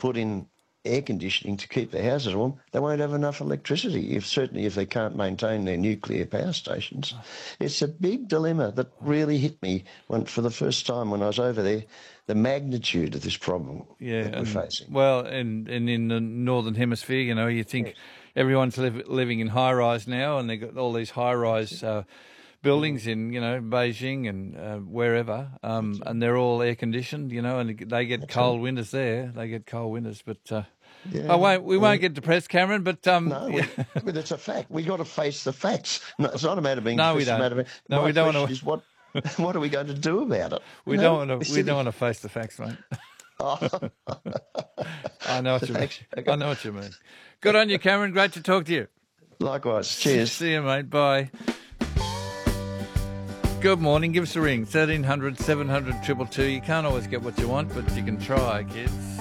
put in air conditioning to keep their houses warm, they won't have enough electricity, certainly if they can't maintain their nuclear power stations. It's a big dilemma that really hit me for the first time when I was over there, the magnitude of this problem that we're facing. Well, and in the Northern Hemisphere, you think everyone's living in high-rise now, and they've got all these high-rise buildings in, Beijing and wherever, and they're all air-conditioned, and they get cold winters there. They get cold winters, but... we won't get depressed, Cameron, but... but it's a fact. We've got to face the facts. No, it's not a matter of being depressed. We don't. My question is, what are we going to do about it? We don't want to face the facts, mate. I know what you mean. I know what you mean. Good on you, Cameron. Great to talk to you. Likewise. Cheers. See you, mate. Bye. Good morning. Give us a ring. 1300 700 222. You can't always get what you want, but you can try, kids.